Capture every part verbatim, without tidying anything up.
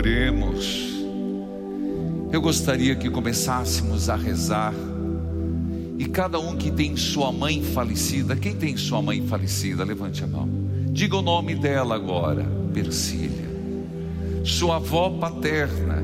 Oremos. Eu gostaria que começássemos a rezar, e cada um que tem sua mãe falecida, quem tem sua mãe falecida, levante a mão, diga o nome dela agora. Persília. Sua avó paterna,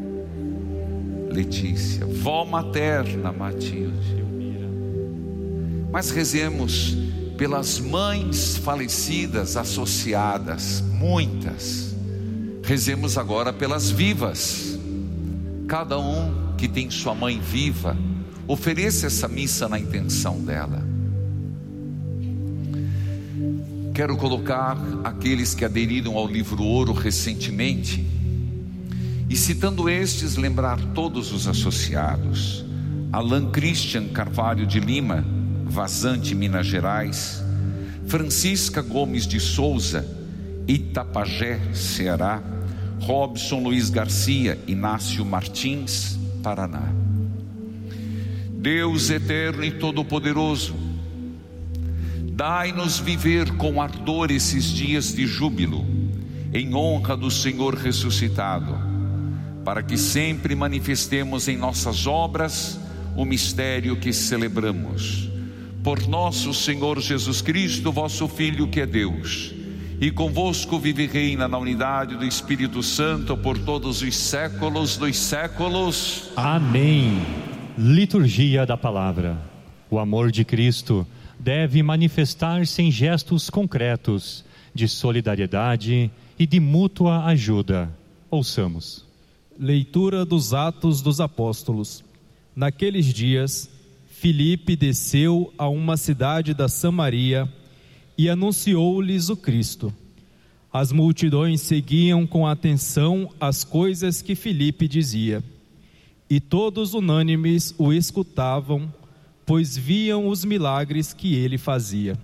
Letícia. Vó materna, Matilde. Mas rezemos pelas mães falecidas associadas, muitas. Rezemos agora pelas vivas. Cada um que tem sua mãe viva, ofereça essa missa na intenção dela. Quero colocar aqueles que aderiram ao livro Ouro recentemente, e citando estes, lembrar todos os associados: Alan Christian Carvalho de Lima, Vazante, Minas Gerais; Francisca Gomes de Souza, Itapajé, Ceará; Robson Luiz Garcia, Inácio Martins, Paraná. Deus eterno e todo-poderoso, dai-nos viver com ardor esses dias de júbilo, em honra do Senhor ressuscitado, para que sempre manifestemos em nossas obras o mistério que celebramos. Por nosso Senhor Jesus Cristo, vosso Filho, que é Deus, e convosco vive e reina na unidade do Espírito Santo por todos os séculos dos séculos. Amém. Liturgia da Palavra. O amor de Cristo deve manifestar-se em gestos concretos de solidariedade e de mútua ajuda. Ouçamos. Leitura dos Atos dos Apóstolos. Naqueles dias, Filipe desceu a uma cidade da Samaria e anunciou-lhes o Cristo. As multidões seguiam com atenção as coisas que Filipe dizia, e todos unânimes o escutavam, pois viam os milagres que ele fazia.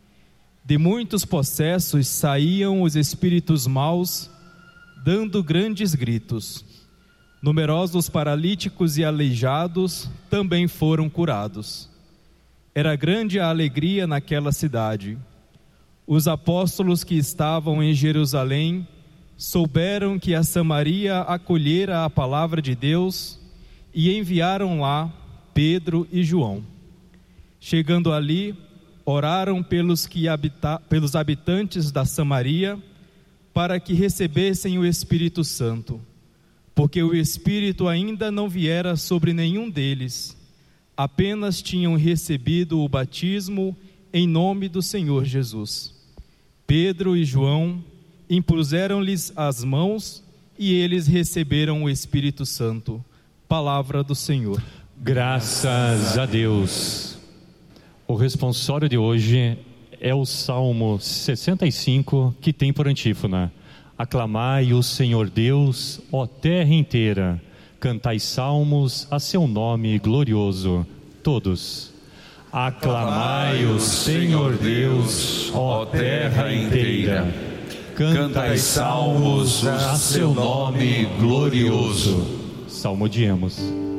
De muitos possessos saíam os espíritos maus, dando grandes gritos. Numerosos paralíticos e aleijados também foram curados. Era grande a alegria naquela cidade. Os apóstolos que estavam em Jerusalém souberam que a Samaria acolhera a palavra de Deus e enviaram lá Pedro e João. Chegando ali, oraram pelos, que habita, pelos habitantes da Samaria, para que recebessem o Espírito Santo, porque o Espírito ainda não viera sobre nenhum deles, apenas tinham recebido o batismo em nome do Senhor Jesus. Pedro e João impuseram-lhes as mãos e eles receberam o Espírito Santo. Palavra do Senhor. Graças a Deus. O responsório de hoje é o Salmo sessenta e cinco, que tem por antífona: aclamai o Senhor Deus, ó terra inteira, cantai salmos a seu nome glorioso. Todos. Aclamai o Senhor Deus, ó terra inteira, cantai salmos a seu nome glorioso. Salmodiemos.